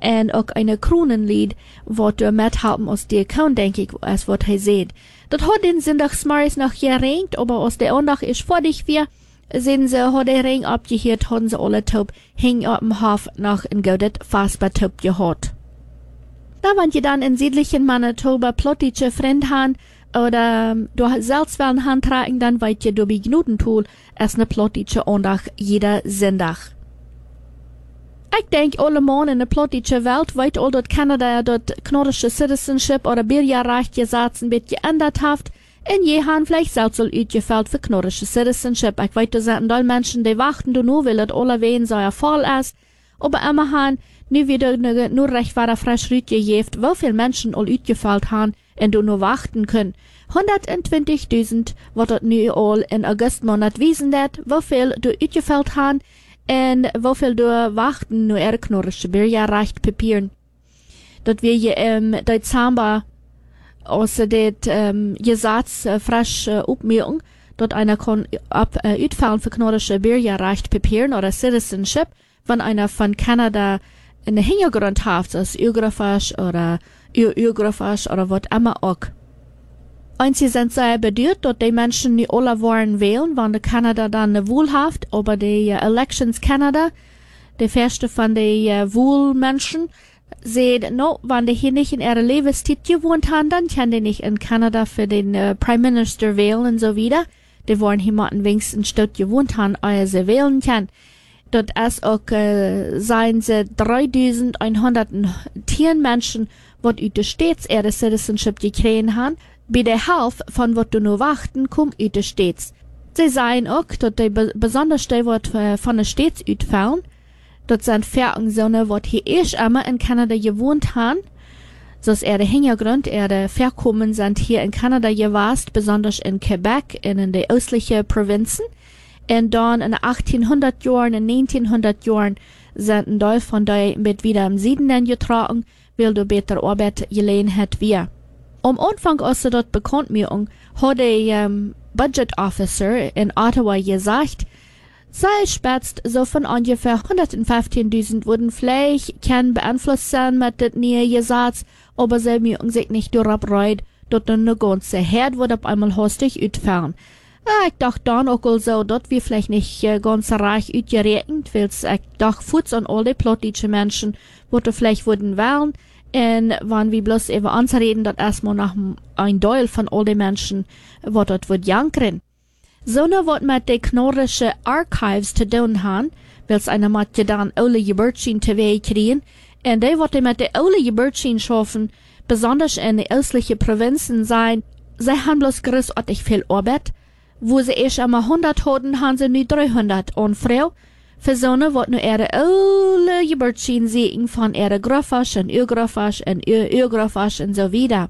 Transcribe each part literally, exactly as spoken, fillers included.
und auch eine Kronenlied, wat du mithalten aus der Account, denke ich, als wat er seht. Dat hat den Sonntag morgens noch geregnet, aber aus der Andach ist fertig wir, sehen sie, hat der Regen abgehört, haben sie alle taub, hing auf dem Hof noch in Gaudet fassbar taub gehört. Da wenn je dann in südlichen Manitoba plottische Freund haben, oder du selbst wollen handtragen, dann weit je du bei Gnudentool, als ne plottische Andach jeder Sonntag. Ich denk allemal in der plottische Welt, weit all dort Kanada dort knorrische Citizenship oder Bierjahrrecht gesetzt ein bisschen geändert haft, in je han vielleicht selbst soll utgefällt für knorrische Citizenship. Ich weiß, da sind all Menschen, die warten du nur, weil das alle wen so ja voll ist, aber immer han, nu wieder nur recht war frisch rütgejeft, wie viel Menschen all utgefällt han, und du nur warten können. hundertzwanzigtausend, wat dat nu all in August monat wiesen dat, wie viel du utgefällt han, en wofel du wachten nu er knorrische Bierjahrrecht papieren. Dat wir je ähm, dat Zamba außer det ähm, Gesetz äh, frisch äh, upmerken, dat einer kon ab äh, utfallen für knorrische Bierjahrrecht papieren oder Citizenship, wenn einer von Kanada in der Hintergrund haft, als Geografisch oder Geografisch oder wat immer auch. Und sie sind sehr bedeutet, dass die Menschen nicht alle wollen wählen, wenn Kanada dann eine Wahl hat, aber die uh, Elections Canada, die erste von den uh, Wahlmenschen, sehen, no, wenn die hier nicht in ihrer Lebenszeit gewohnt haben, dann können die nicht in Kanada für den uh, Prime Minister wählen und so wieder. Die wollen jemanden wenigstens dort gewohnt haben, ehe sie wählen können. Dort ist auch, uh, seien sie dreitausendeinhundertzehn Menschen, die ut stets ihre Citizenship gekriegt haben. Bei der Hälfte von wat du nur warten, kommt ut stets. Sie sagen auch, dass die be besonders die wat von der stets utfallen, dat sind Verungssonnen, wat hier erst einmal in Kanada gewohnt haben. So ist er der Hintergrund, er der Verkommen sind hier in Kanada gewesen, besonders in Quebec und in den östlichen Provinzen. Und dann in den achtzehnhundert Jahren, in neunzehnhundert Jahren sind ein Teil von die mit wieder im Süden getragen, weil du besser Arbeit gelegen hat wir. Am Anfang, als sie dort bekannt machen, hat der um, Budget Officer in Ottawa gesagt, sei spitzt so von ungefähr hundertfünfzehntausend würden vielleicht kann beeinflusst sein mit dem neuen Gesetz, aber sie mögen sich nicht darauf reut, dass dann eine ganze Herd wird auf einmal hastig utfallen. Ja, ich dachte dann auch so, dass wir vielleicht nicht äh, ganz reich utgerechnet, weil ich dachte, Fuß an all die plottische Menschen, wo du vielleicht würden wählen, und wenn wir bloß über uns reden, dat erstmal nach ein Teil von all den Menschen, wo dort wird jankern. So ne wat mit de knorrische Archives zu tun haben, weil's einer mit je dann alle Geburtschen teweeg kriegen, und die wat mit de alle Geburtschen schaffen, besonders in de östlichen Provinzen sein, sie haben bloß großartig viel Arbeit, wo sie erst einmal hundert hatten, haben sie nu dreihundert, und Frau, für so ne wat nu ihre alle Geburtschen sehen von ihre Grafisch und Ögrafisch und Ögrafisch und so wieder.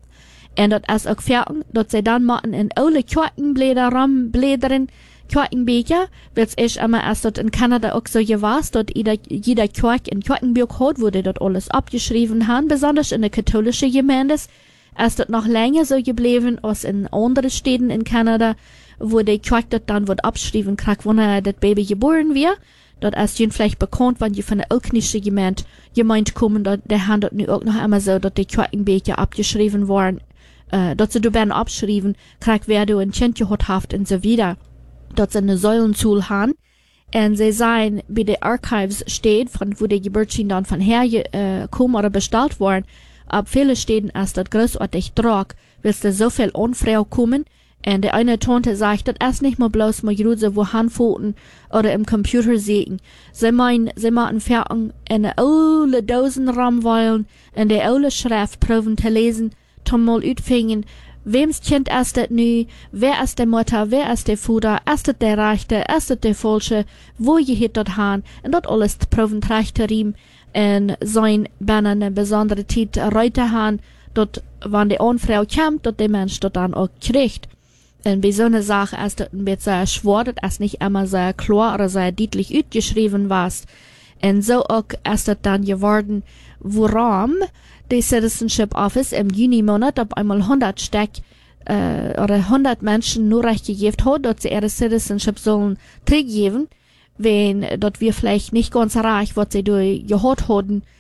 Und dat is ook verken, dat sie dann machen in alle Kirchenbläder ramblädern, Kirchenbecher, weil's erst einmal erst dort in Kanada auch so gewesen, dort jeder, jeder Kirch in Kirchenbuch hat, wo die dort alles abgeschrieben haben, besonders in der katholischen Gemeinde, ist dort noch länger so geblieben, als in anderen Städten in Kanada, wo die Kirch dort dann wird abgeschrieben, kriegt, wenn er das Baby geboren wird. Dort ist ihnen vielleicht bekannt, wenn die von der Elknische Gemeinde, gemeint kommen, dort, der haben dort nu auch noch einmal so, dass die Kirchenbecher abgeschrieben worden, Uh, dat ze du ben abschrijven, krijg wer du een Kindje hat haft und so wieder. Dat ze eine Säulenzool haben. Und sie sein, bei den Archives steht, von wo die Geburtschen dann von her uh, kommen oder bestellt worden. Ab viele Städten ist das großartig trag, willst du so viel Unfrau kommen. Und der eine Tante sagt, das ist nicht mal bloß mal Grüße, wo Handfoten oder im Computer sehen. Sie meinen, sie machen Ferien in alle Dosen ramweilen, in der alle Schrift proben zu lesen, tom mal utfingen, wems Kind ist das nu, wer ist der Mutter, wer ist der Vater, ist das der Rechte, ist das der Falsche, wo je hit dort han, und dort alles proben rechte riem, und sein ben eine besondere Zeit reute han, dort, wann die Frau kommt, dort der Mensch dort dann auch kriegt. Und bei so einer Sache ist das ein bisschen schwer, das ist nicht immer sehr klar oder sehr deutlich utgeschrieben was. Und so auch ist das dann geworden, woran der Citizenship Office im Juni-Monat auf einmal hundert Stück äh, oder hundert Menschen nur recht gegeben hat, dass sie ihre Citizenship sollen zurückgeben, wenn dort wir vielleicht nicht ganz reich, was sie durch gehört hatten,